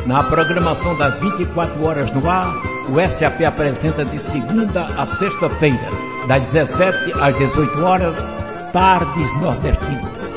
Na programação das 24 horas no ar, o SAP apresenta de segunda a sexta-feira, das 17 às 18 horas, Tardes Nordestinas.